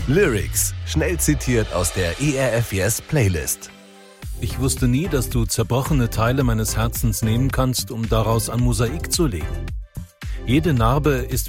Lyrics, schnell zitiert aus der ERF Yes Playlist. Ich wusste nie, dass du zerbrochene Teile meines Herzens nehmen kannst, um daraus ein Mosaik zu legen. Jede Narbe ist